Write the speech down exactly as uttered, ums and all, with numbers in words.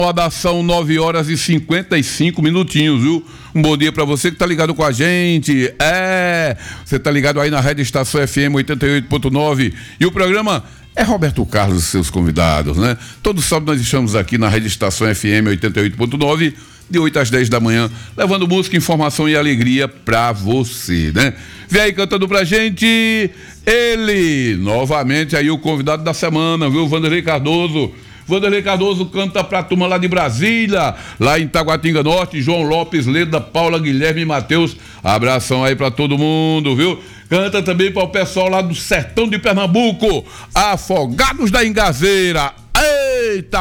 São nove horas e cinquenta e cinco minutinhos, viu? Um bom dia pra você que tá ligado com a gente. É, você tá ligado aí na Rádio Estação F M oitenta e oito ponto nove e o programa é Roberto Carlos e seus convidados, né? Todo sábado nós estamos aqui na Rádio Estação F M oitenta e oito ponto nove, de oito às dez da manhã, levando música, informação e alegria pra você, né? Vem aí cantando pra gente ele, novamente aí o convidado da semana, viu? Vanderlei Cardoso. Vanderlei Cardoso canta pra turma lá de Brasília, lá em Taguatinga Norte, João Lopes, Leda, Paula, Guilherme e Matheus. Abração aí pra todo mundo, viu? Canta também para o pessoal lá do sertão de Pernambuco, Afogados da Engazeira. Eita!